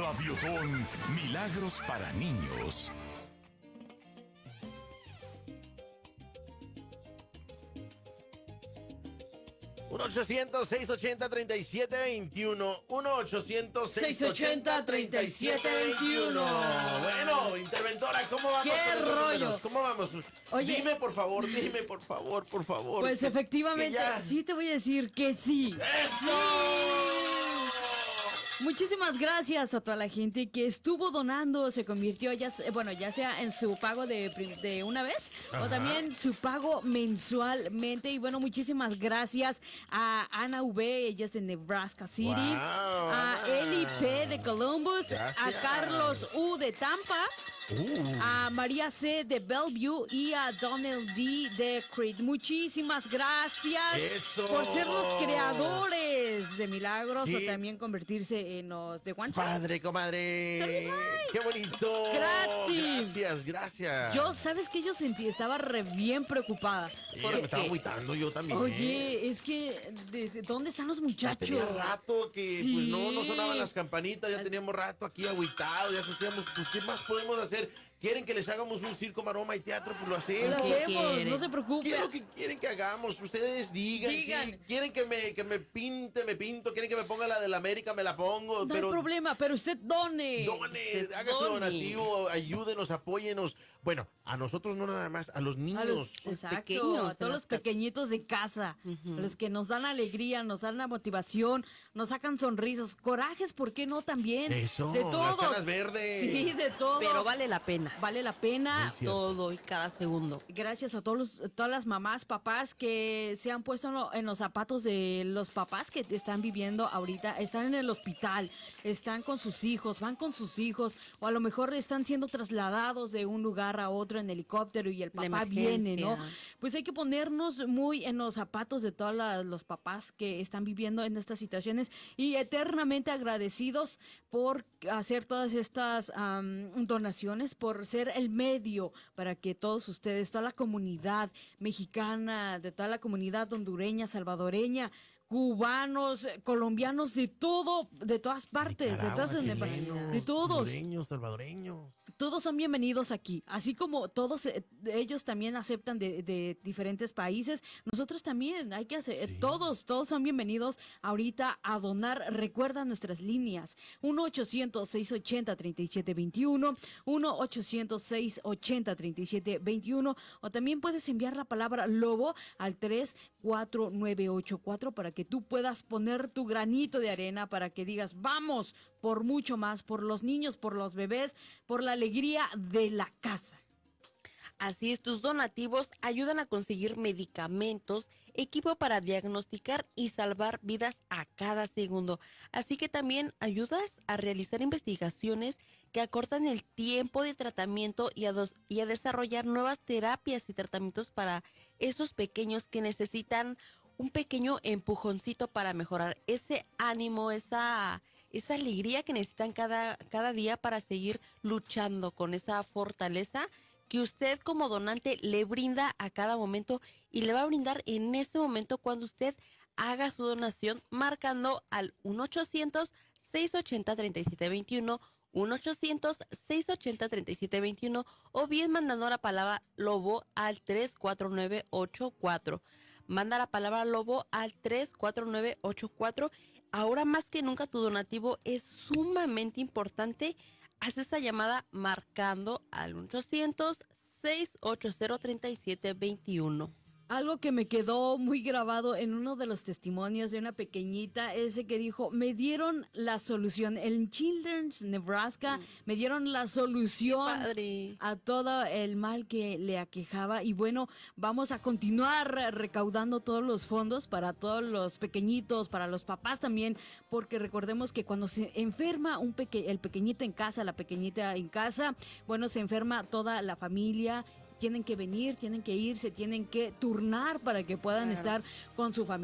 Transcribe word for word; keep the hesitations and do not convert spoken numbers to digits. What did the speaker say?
Gaviotón, milagros para niños. uno ochocientos, seiscientos ochenta, treinta y siete veintiuno. uno ochocientos, seiscientos ochenta, treinta y siete veintiuno. Bueno, interventora, ¿cómo vamos? ¿Qué rollo? ¿Cómo vamos? Oye, dime, por favor, dime, por favor, por favor. Pues que, efectivamente, que ya... sí te voy a decir que sí. ¡Eso! Muchísimas gracias a toda la gente que estuvo donando, se convirtió ya, bueno, ya sea en su pago de, de una vez, ajá, o también su pago mensualmente. Y bueno, muchísimas gracias a Ana V, ella es de Nebraska City, wow, a Eli P de Columbus, gracias. A Carlos U de Tampa, uh. a María C de Bellevue y a Donald D de Creed. Muchísimas gracias. Eso. Por ser los creadores de milagros, ¿qué? O también convertirse en los de One Time. Padre, comadre. Qué bonito. Gracias. Gracias, gracias. Yo, ¿sabes qué yo sentí? Estaba re bien preocupada. Sí, me estaba agüitando yo también. Oye, es que, ¿de, de dónde están los muchachos? Ya tenía rato que sí. pues no, no sonaban las campanitas, ya teníamos rato aquí agüitados, ya decíamos, pues ¿qué más podemos hacer? ¿Quieren que les hagamos un circo, maroma y teatro? Pues lo hacemos. Lo hacemos, no se preocupen. ¿Qué es lo que quieren que hagamos? Ustedes digan. digan. ¿Quieren que me, que me pinte, me pinto? ¿Quieren que me ponga la de la América? Me la pongo. No pero hay problema, pero usted done. Done, haga su donativo, ayúdenos, apóyenos. Bueno, a nosotros no nada más, a los niños. A los, exacto, pequeños, a todos los pequeñitos de casa, uh-huh. los que nos dan alegría, nos dan la motivación, nos sacan sonrisas, corajes, ¿por qué no también? Eso, de todo. Las caras verdes. Sí, de todo. Pero vale la pena. Vale la pena. Todo y cada segundo. Gracias a todos los, todas las mamás, papás que se han puesto en, lo, en los zapatos de los papás que están viviendo ahorita, están en el hospital, están con sus hijos, van con sus hijos, o a lo mejor están siendo trasladados de un lugar a otro en helicóptero y el papá viene, ¿no? Pues hay que ponernos muy en los zapatos de todos la, los papás que están viviendo en estas situaciones y eternamente agradecidos por hacer todas estas um, donaciones, por ser el medio para que todos ustedes, toda la comunidad mexicana, de toda la comunidad hondureña, salvadoreña, cubanos, colombianos, de todo, de todas partes, de, de todas, chilenos, de todos, hondureños, salvadoreños. Todos son bienvenidos aquí, así como todos eh, ellos también aceptan de, de diferentes países, nosotros también hay que hacer, sí. todos, todos son bienvenidos ahorita a donar. Recuerda nuestras líneas, uno ochocientos, seiscientos ochenta, treinta y siete veintiuno, uno ochocientos, seiscientos ochenta, treinta y siete veintiuno, o también puedes enviar la palabra lobo al tres cuatro nueve ocho cuatro para que tú puedas poner tu granito de arena, para que digas, vamos por mucho más, por los niños, por los bebés, por la alegría de la casa. Así es, tus donativos ayudan a conseguir medicamentos, equipo para diagnosticar y salvar vidas a cada segundo. Así que también ayudas a realizar investigaciones que acortan el tiempo de tratamiento y a, dos, y a desarrollar nuevas terapias y tratamientos para esos pequeños que necesitan un pequeño empujoncito para mejorar ese ánimo, esa, esa alegría que necesitan cada, cada día para seguir luchando con esa fortaleza que usted como donante le brinda a cada momento y le va a brindar en ese momento cuando usted haga su donación marcando al uno ochocientos, seiscientos ochenta, treinta y siete veintiuno, uno ochocientos, seiscientos ochenta, treinta y siete veintiuno o bien mandando la palabra lobo al tres cuatro nueve ocho cuatro. Manda la palabra lobo al tres cuatro nueve ocho cuatro. Ahora más que nunca tu donativo es sumamente importante. Haz esa llamada marcando al uno ochocientos, seiscientos ochenta, treinta y siete veintiuno. Algo que me quedó muy grabado en uno de los testimonios de una pequeñita, ese que dijo, me dieron la solución, en Children's Nebraska, mm. me dieron la solución a todo el mal que le aquejaba. Y bueno, vamos a continuar recaudando todos los fondos para todos los pequeñitos, para los papás también, porque recordemos que cuando se enferma un peque- el pequeñito en casa, la pequeñita en casa, bueno, se enferma toda la familia. Tienen que venir, tienen que irse, tienen que turnar para que puedan claro. estar con su familia.